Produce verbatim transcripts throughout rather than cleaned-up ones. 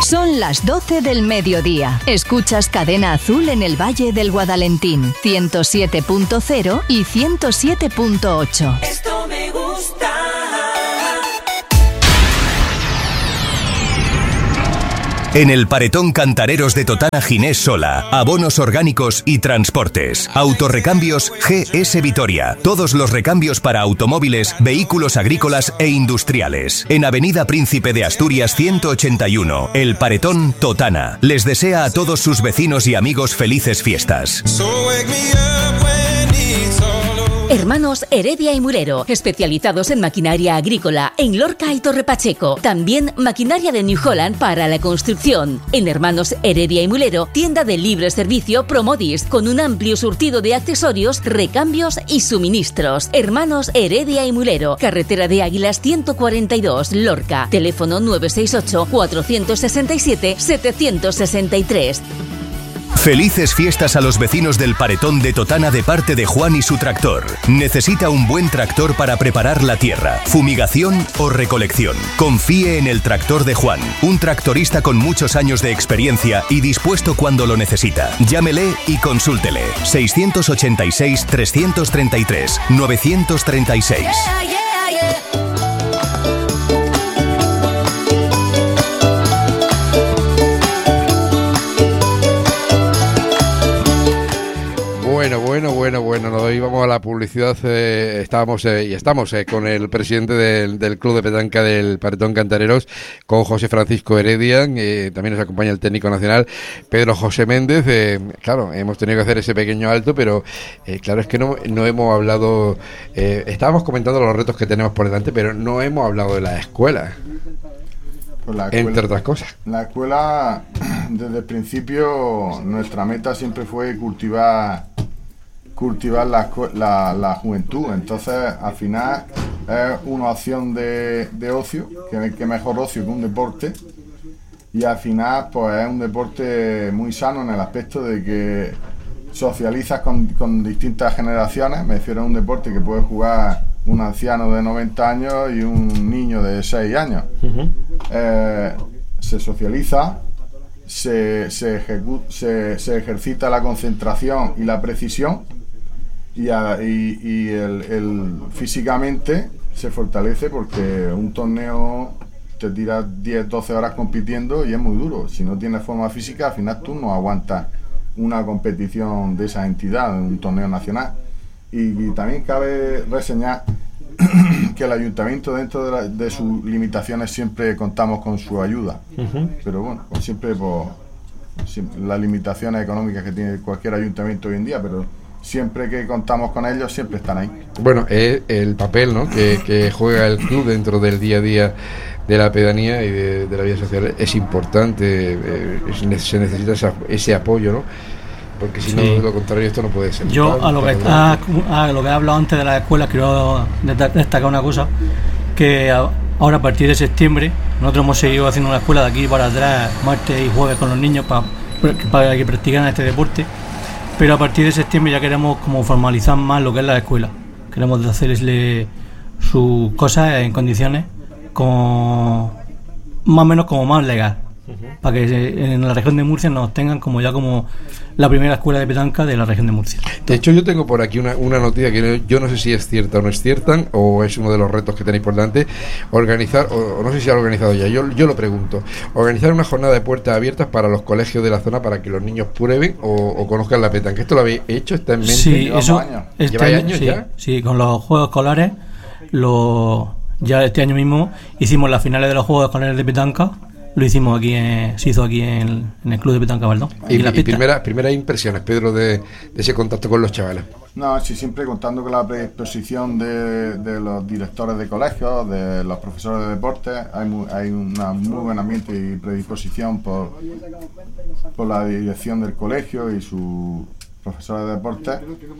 Son las doce del mediodía. Escuchas Cadena Azul en el Valle del Guadalentín, ciento siete punto cero y ciento siete punto ocho. Esto me gusta. En el Paretón Cantareros de Totana Ginés Sola, abonos orgánicos y transportes. Autorrecambios G S Vitoria. Todos los recambios para automóviles, vehículos agrícolas e industriales. En Avenida Príncipe de Asturias ciento ochenta y uno, El Paretón Totana. Les desea a todos sus vecinos y amigos felices fiestas. Hermanos Heredia y Mulero, especializados en maquinaria agrícola en Lorca y Torre Pacheco. También maquinaria de New Holland para la construcción. En Hermanos Heredia y Mulero, tienda de libre servicio Promodis, con un amplio surtido de accesorios, recambios y suministros. Hermanos Heredia y Mulero, carretera de Águilas ciento cuarenta y dos, Lorca. Teléfono nueve seis ocho, cuatro seis siete, siete seis tres. Felices fiestas a los vecinos del Paretón de Totana de parte de Juan y su tractor. Necesita un buen tractor para preparar la tierra, fumigación o recolección. Confíe en el tractor de Juan, un tractorista con muchos años de experiencia y dispuesto cuando lo necesita. Llámele y consúltele. seiscientos ochenta y seis, trescientos treinta y tres, novecientos treinta y seis. Yeah, yeah, yeah. Bueno, bueno, bueno, bueno, nos íbamos a la publicidad, eh, estábamos eh, y estamos eh, con el presidente del, del Club de Petanca del Paretón Cantareros, con José Francisco Heredia, eh, también nos acompaña el técnico nacional, Pedro José Méndez. Eh, claro, hemos tenido que hacer ese pequeño alto, pero eh, claro, es que no, no hemos hablado, eh, estábamos comentando los retos que tenemos por delante, pero no hemos hablado de la escuela. Pues la escuela, entre otras cosas. La escuela, desde el principio, nuestra meta siempre fue cultivar cultivar la, la, la juventud. Entonces, al final, es una opción de, de ocio, que, que mejor ocio que un deporte. Y al final, pues es un deporte muy sano en el aspecto de que socializas con, con distintas generaciones. Me refiero a un deporte que puede jugar un anciano de noventa años y un niño de seis años. Uh-huh. Eh, se socializa, se, se, ejecu- se, se ejercita la concentración y la precisión, y, a, y, y el, el físicamente se fortalece, porque un torneo te tiras diez, doce horas compitiendo y es muy duro. Si no tienes forma física, al final tú no aguantas una competición de esa entidad, un torneo nacional. Y, y también cabe reseñar que el ayuntamiento, dentro de, la, de sus limitaciones, siempre contamos con su ayuda. Uh-huh. Pero bueno, pues siempre por siempre, las limitaciones económicas que tiene cualquier ayuntamiento hoy en día, pero siempre que contamos con ellos, siempre están ahí. Bueno, es el papel, ¿no?, que, que juega el club dentro del día a día de la pedanía y de, de la vida social es importante. Eh, es, se necesita esa, ese apoyo, ¿no? Porque si sí. no, de lo contrario, esto no puede ser. Yo, a lo, que, a, a lo que he hablado antes de las escuelas, quiero destacar una cosa, que a, ahora a partir de septiembre nosotros hemos seguido haciendo una escuela de aquí para atrás, martes y jueves, con los niños para, para que practicaran este deporte, pero a partir de septiembre ya queremos como formalizar más lo que es la escuela. Queremos hacerles sus cosas en condiciones como más o menos como más legal, uh-huh. para que en la región de Murcia nos tengan como ya como la primera escuela de petanca de la región de Murcia. De hecho, yo tengo por aquí una, una noticia que yo no sé si es cierta o no es cierta, o es uno de los retos que tenéis por delante, organizar, o, o no sé si ha organizado ya, yo, yo lo pregunto, organizar una jornada de puertas abiertas para los colegios de la zona para que los niños prueben o, o conozcan la petanca. ¿Esto lo habéis hecho? ¿Está en mente? Sí, eso, años? Este ¿Lleváis año, años sí, ya? Sí, con los juegos escolares, lo, ya este año mismo hicimos las finales de los juegos escolares de petanca. Lo hicimos aquí, en, se hizo aquí en, en el Club de Petanca Baldón. Y, y primeras primera impresiones, Pedro, de, de ese contacto con los chavales. No, sí, siempre contando con la predisposición de, de los directores de colegios, de los profesores de deporte. Hay, muy, hay una muy buen ambiente y predisposición por, por la dirección del colegio y sus profesores de deporte,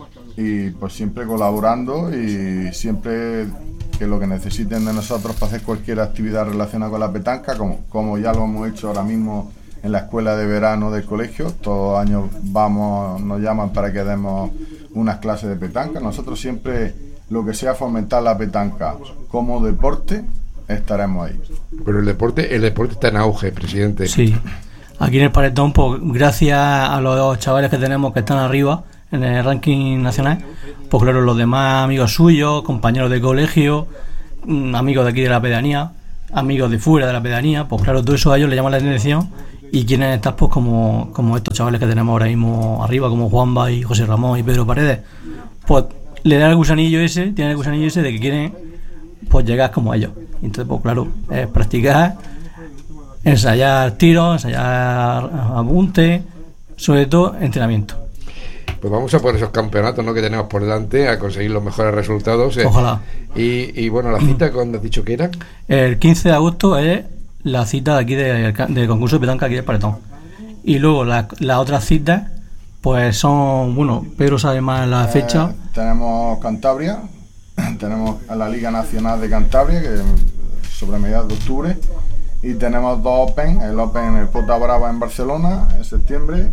y pues siempre colaborando, y siempre que lo que necesiten de nosotros para hacer cualquier actividad relacionada con la petanca, como, como ya lo hemos hecho ahora mismo en la escuela de verano del colegio. Todos los años vamos, nos llaman para que demos unas clases de petanca. Nosotros siempre lo que sea fomentar la petanca como deporte, estaremos ahí. Pero el deporte, el deporte está en auge, presidente. Sí. Aquí en el Paretón, pues gracias a los chavales que tenemos que están arriba en el ranking nacional, pues claro, los demás amigos suyos, compañeros de colegio, amigos de aquí de la pedanía, amigos de fuera de la pedanía, pues claro, todos esos a ellos les llaman la atención y quieren estar pues como, como estos chavales que tenemos ahora mismo arriba, como Juanba y José Ramón y Pedro Paredes, pues le dan el gusanillo ese, tienen el gusanillo ese de que quieren pues llegar como ellos. Entonces, pues claro, es practicar, ensayar tiros, ensayar apunte, sobre todo entrenamiento. Pues vamos a por esos campeonatos, ¿no?, que tenemos por delante, a conseguir los mejores resultados. Eh. Ojalá. Y, y bueno, la cita, ¿cuándo has dicho que era? El quince de agosto es la cita de aquí del, del concurso de petanca aquí del Paretón. Y luego las la otras citas, pues son, bueno, Pedro sabe más la fecha. Eh, tenemos Cantabria, tenemos a la Liga Nacional de Cantabria, que sobre mediados de octubre, y tenemos dos Open, el Open en el Pota Brava en Barcelona en septiembre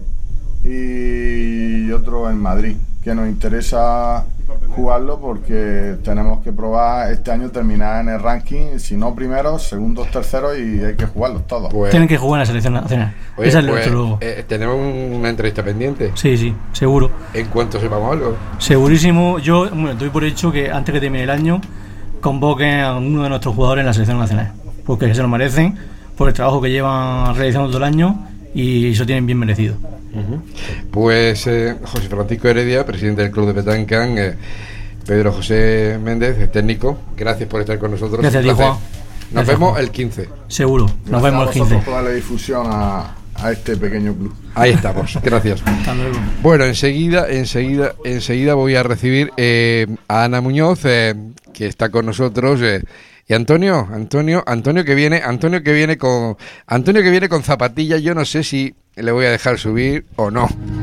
y otro en Madrid, que nos interesa jugarlo porque tenemos que probar este año terminar en el ranking, si no primeros, segundos, terceros, y hay que jugarlos todos. Pues, Tienen que jugar en la selección nacional. Oye, Esa es pues, luego. Eh, tenemos una entrevista pendiente. Sí, sí, seguro. En cuanto sepamos algo. Segurísimo. Yo bueno, doy por hecho que antes que termine el año convoquen a uno de nuestros jugadores en la selección nacional, porque se lo merecen por el trabajo que llevan realizando todo el año y eso tienen bien merecido. Uh-huh. Pues eh, José Francisco Heredia, presidente del Club de Petanca, eh, Pedro José Méndez, técnico, gracias por estar con nosotros. Gracias a ti, Juan. Nos Gracias, vemos Juan. el quince. Seguro, nos Gracias vemos a el vosotros quince. por darle difusión a, a este pequeño club. Ahí estamos, gracias. Hasta luego. Bueno, enseguida, enseguida, enseguida voy a recibir eh, a Ana Muñoz, eh, que está con nosotros. Eh, Y Antonio, Antonio, Antonio que viene, Antonio que viene con, Antonio que viene con zapatillas. Yo no sé si le voy a dejar subir o no.